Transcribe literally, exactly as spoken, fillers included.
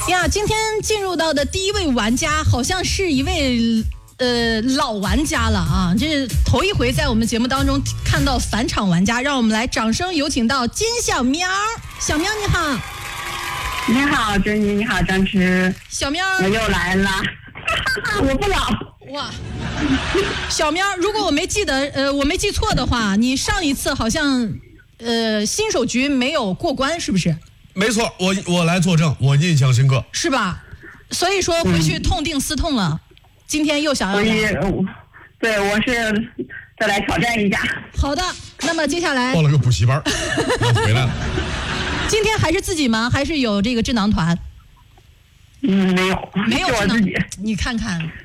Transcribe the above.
呀，今天进入到的第一位玩家，好像是一位呃老玩家了啊！这是头一回在我们节目当中看到返场玩家，让我们来掌声有请到金小喵。小喵你好。 你好，珍妮，你好，张弛。 小喵， 我又来了，我不老。 哇，小喵，如果我没记得，呃，我没记错的话，你上一次好像，呃，新手局没有过关，是不是？ 没错，我我来作证，我印象深刻， 是吧？所以说回去痛定思痛了，嗯、今天又想要来。 对，我是再来挑战一下。 好的，那么接下来报了个补习班，回来了。 今天还是自己吗？还是有这个智囊团？ 嗯，没有， 没有智囊。 我自己。 你看看。